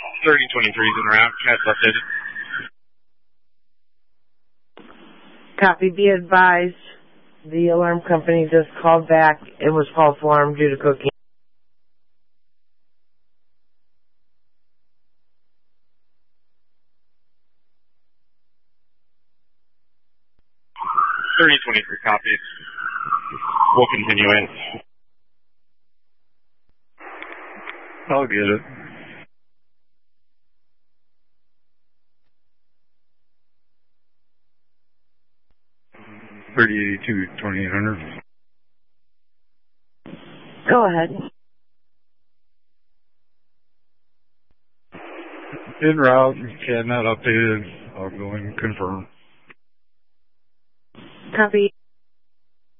3023 is en route. Has updated. Copy. Be advised, the alarm company just called back. It was false alarm due to cooking. 3023 copies. We'll continue in. I'll get it. $3082, 2800. Go ahead. En route, CAD not updated. I'll go and confirm. Copy.